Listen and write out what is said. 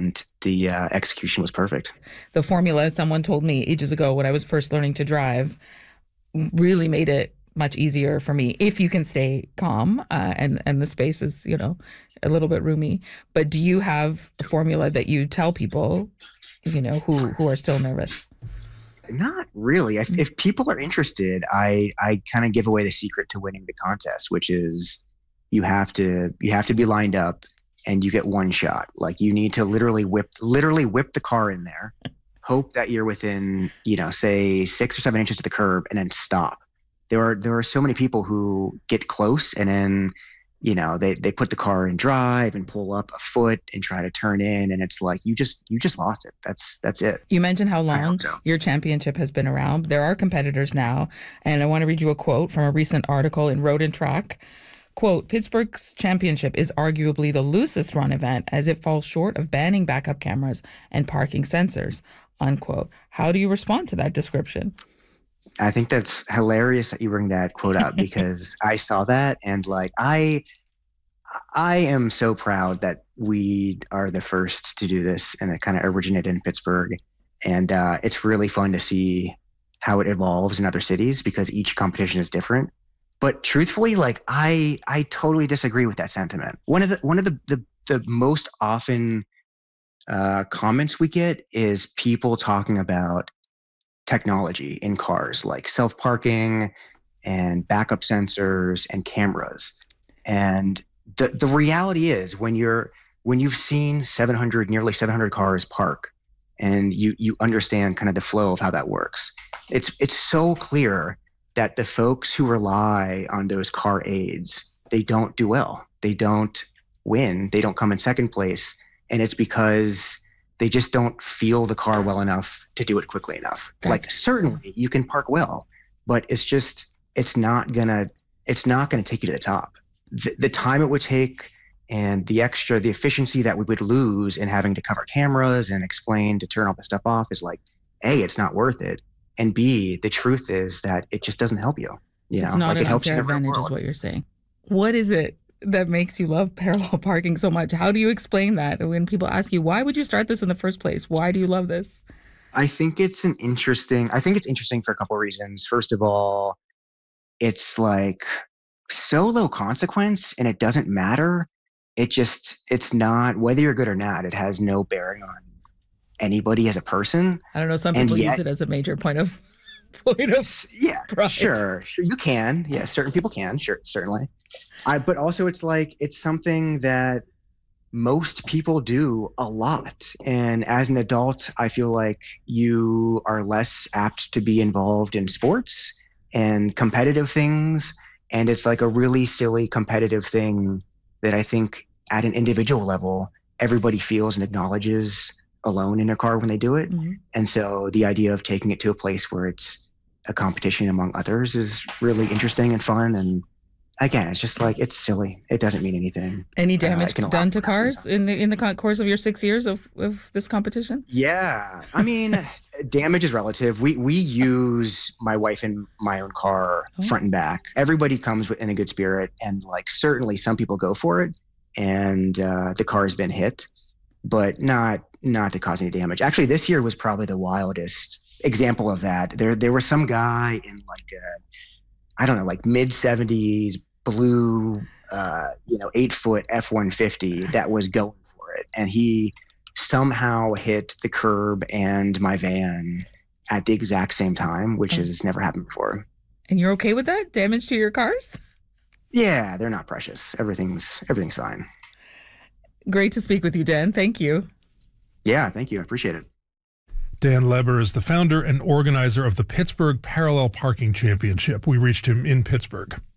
and the execution was perfect. The formula, someone told me ages ago when I was first learning to drive, really made it much easier for me if you can stay calm and the space is, a little bit roomy. But do you have a formula that you tell people, who are still nervous? Not really. If people are interested, I kind of give away the secret to winning the contest, which is you have to be lined up and you get one shot. Like you need to literally whip the car in there, hope that you're within, say 6 or 7 inches to the curb, and then stop. There are so many people who get close and then, they put the car in drive and pull up a foot and try to turn in, and it's like you just lost it. That's it. You mentioned how long your championship has been around. There are competitors now, and I want to read you a quote from a recent article in Road and Track. Quote, Pittsburgh's championship is arguably the loosest run event as it falls short of banning backup cameras and parking sensors, unquote. How do you respond to that description? I think that's hilarious that you bring that quote up because I saw that and I am so proud that we are the first to do this and it kind of originated in Pittsburgh. And it's really fun to see how it evolves in other cities because each competition is different. But truthfully, I totally disagree with that sentiment. One of the most often comments we get is people talking about technology in cars like self-parking and backup sensors and cameras. And the reality is when you've seen nearly 700 cars park and you understand kind of the flow of how that works, it's so clear that the folks who rely on those car aids, they don't do well. They don't win. They don't come in second place. And it's because they just don't feel the car well enough to do it quickly enough. Certainly you can park well, but it's not gonna take you to the top. The time it would take and the efficiency that we would lose in having to cover cameras and explain to turn all the stuff off is A, it's not worth it. And B, the truth is that it just doesn't help you. It's not an unfair advantage is what you're saying. What is it that makes you love parallel parking so much? How do you explain that when people ask you, why would you start this in the first place? Why do you love this? I think it's interesting for a couple of reasons. First of all, it's so low consequence and it doesn't matter. It's not, whether you're good or not, it has no bearing on anybody as a person. I don't know. Some people use it as a major point of pride. Sure. You can. Yeah. Certain people can. Sure. Certainly. But also it's something that most people do a lot. And as an adult, I feel like you are less apt to be involved in sports and competitive things. And it's a really silly competitive thing that I think at an individual level, everybody feels and acknowledges alone in their car when they do it. Mm-hmm. And so the idea of taking it to a place where it's a competition among others is really interesting and fun. And again, it's just it's silly. It doesn't mean anything. Any damage done to cars in the course of your 6 years of this competition? Yeah. I mean, damage is relative. We use my wife and my own car front and back. Everybody comes in a good spirit. And certainly some people go for it and the car has been hit, but not to cause any damage. Actually, this year was probably the wildest example of that. There was some guy in mid 70s blue 8-foot F-150 that was going for it, and he somehow hit the curb and my van at the exact same time, which has never happened before. And you're okay with that? Damage to your cars? Yeah, they're not precious. Everything's fine. Great to speak with you, Dan. Thank you. Yeah, thank you. I appreciate it. Dan Leber is the founder and organizer of the Pittsburgh Parallel Parking Championship. We reached him in Pittsburgh.